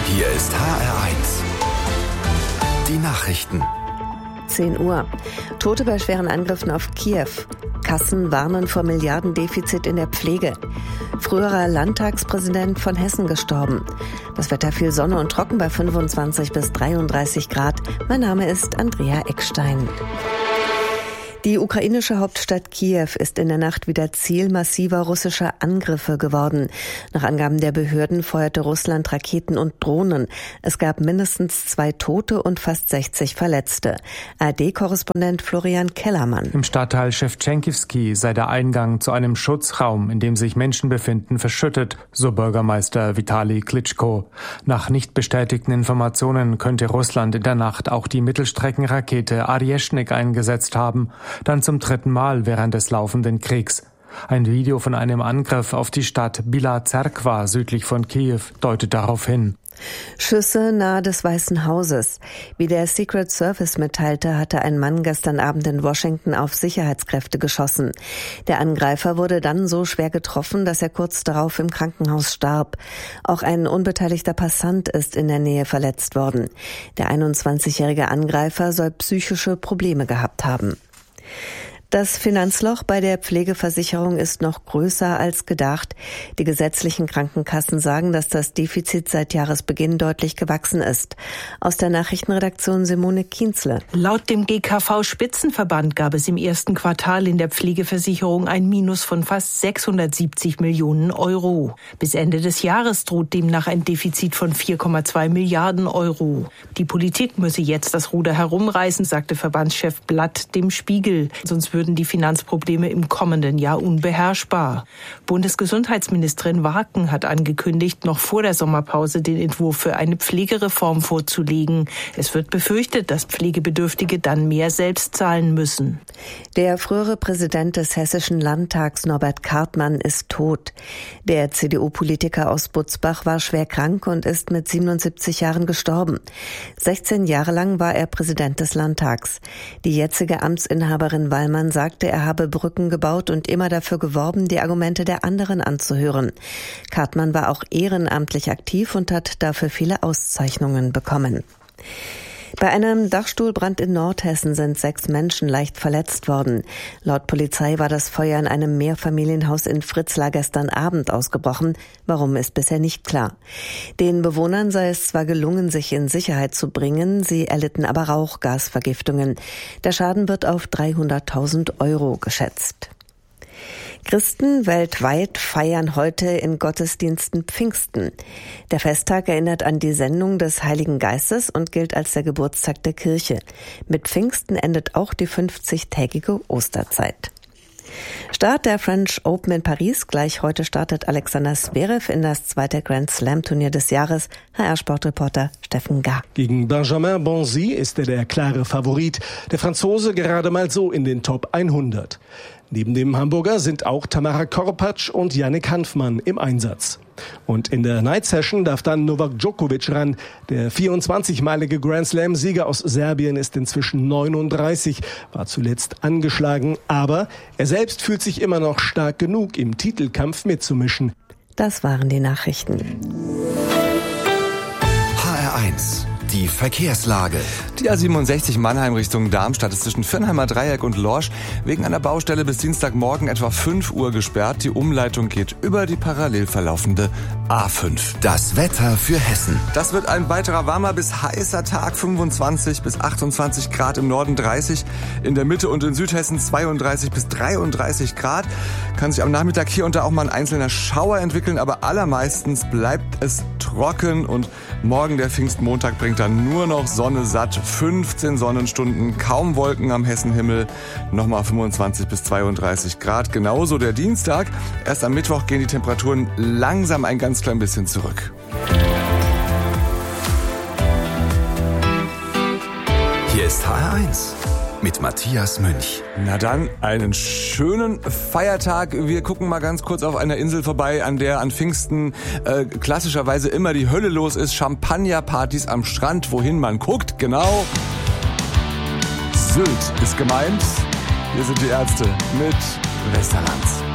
Hier ist HR1. Die Nachrichten. 10 Uhr. Tote bei schweren Angriffen auf Kiew. Kassen warnen vor Milliardendefizit in der Pflege. Früherer Landtagspräsident von Hessen gestorben. Das Wetter viel Sonne und trocken bei 25 bis 33 Grad. Mein Name ist Andrea Eckstein. Die ukrainische Hauptstadt Kiew ist in der Nacht wieder Ziel massiver russischer Angriffe geworden. Nach Angaben der Behörden feuerte Russland Raketen und Drohnen. Es gab mindestens 2 Tote und fast 60 Verletzte. ARD-Korrespondent Florian Kellermann. Im Stadtteil Schewtschenkivsky sei der Eingang zu einem Schutzraum, in dem sich Menschen befinden, verschüttet, so Bürgermeister Vitali Klitschko. Nach nicht bestätigten Informationen könnte Russland in der Nacht auch die Mittelstreckenrakete Arieschnik eingesetzt haben. Dann zum 3. Mal während des laufenden Kriegs. Ein Video von einem Angriff auf die Stadt Bila Zerkva südlich von Kiew deutet darauf hin. Schüsse nahe des Weißen Hauses. Wie der Secret Service mitteilte, hatte ein Mann gestern Abend in Washington auf Sicherheitskräfte geschossen. Der Angreifer wurde dann so schwer getroffen, dass er kurz darauf im Krankenhaus starb. Auch ein unbeteiligter Passant ist in der Nähe verletzt worden. Der 21-jährige Angreifer soll psychische Probleme gehabt haben. Das Finanzloch bei der Pflegeversicherung ist noch größer als gedacht. Die gesetzlichen Krankenkassen sagen, dass das Defizit seit Jahresbeginn deutlich gewachsen ist. Aus der Nachrichtenredaktion Simone Kienzle. Laut dem GKV-Spitzenverband gab es im ersten Quartal in der Pflegeversicherung ein Minus von fast 670 Millionen Euro. Bis Ende des Jahres droht demnach ein Defizit von 4,2 Milliarden Euro. Die Politik müsse jetzt das Ruder herumreißen, sagte Verbandschef Blatt dem Spiegel. Sonst würden die Finanzprobleme im kommenden Jahr unbeherrschbar. Bundesgesundheitsministerin Waken hat angekündigt, noch vor der Sommerpause den Entwurf für eine Pflegereform vorzulegen. Es wird befürchtet, dass Pflegebedürftige dann mehr selbst zahlen müssen. Der frühere Präsident des Hessischen Landtags, Norbert Kartmann, ist tot. Der CDU-Politiker aus Butzbach war schwer krank und ist mit 77 Jahren gestorben. 16 Jahre lang war er Präsident des Landtags. Die jetzige Amtsinhaberin Wallmann sagte, er habe Brücken gebaut und immer dafür geworben, die Argumente der anderen anzuhören. Kartmann war auch ehrenamtlich aktiv und hat dafür viele Auszeichnungen bekommen. Bei einem Dachstuhlbrand in Nordhessen sind 6 Menschen leicht verletzt worden. Laut Polizei war das Feuer in einem Mehrfamilienhaus in Fritzlar gestern Abend ausgebrochen. Warum, ist bisher nicht klar. Den Bewohnern sei es zwar gelungen, sich in Sicherheit zu bringen, sie erlitten aber Rauchgasvergiftungen. Der Schaden wird auf 300.000 Euro geschätzt. Christen weltweit feiern heute in Gottesdiensten Pfingsten. Der Festtag erinnert an die Sendung des Heiligen Geistes und gilt als der Geburtstag der Kirche. Mit Pfingsten endet auch die 50-tägige Osterzeit. Start der French Open in Paris. Gleich heute startet Alexander Zverev in das 2. Grand Slam Turnier des Jahres. HR-Sportreporter Steffen Gahr. Gegen Benjamin Bonzi ist er der klare Favorit. Der Franzose gerade mal so in den Top 100. Neben dem Hamburger sind auch Tamara Korpatsch und Yannick Hanfmann im Einsatz. Und in der Night Session darf dann Novak Djokovic ran. Der 24-malige Grand Slam-Sieger aus Serbien ist inzwischen 39, war zuletzt angeschlagen. Aber er selbst fühlt sich immer noch stark genug, im Titelkampf mitzumischen. Das waren die Nachrichten. HR1. Die Verkehrslage. Die A67 Mannheim Richtung Darmstadt ist zwischen Viernheimer Dreieck und Lorsch wegen einer Baustelle bis Dienstagmorgen etwa 5 Uhr gesperrt. Die Umleitung geht über die parallel verlaufende A5. Das Wetter für Hessen. Das wird ein weiterer warmer bis heißer Tag. 25 bis 28 Grad im Norden, 30 in der Mitte und in Südhessen 32 bis 33 Grad. Kann sich am Nachmittag hier und da auch mal ein einzelner Schauer entwickeln, aber allermeistens bleibt es trocken und morgen, der Pfingstmontag, bringt dann nur noch Sonne satt. 15 Sonnenstunden, kaum Wolken am Hessenhimmel, nochmal 25 bis 32 Grad. Genauso der Dienstag. Erst am Mittwoch gehen die Temperaturen langsam ein ganz klein bisschen zurück. Hier ist HR1 mit Matthias Münch. Na dann, einen schönen Feiertag. Wir gucken mal ganz kurz auf einer Insel vorbei, an der an Pfingsten klassischerweise immer die Hölle los ist. Champagnerpartys am Strand, wohin man guckt. Genau. Sylt ist gemeint. Hier sind die Ärzte mit Westerlands.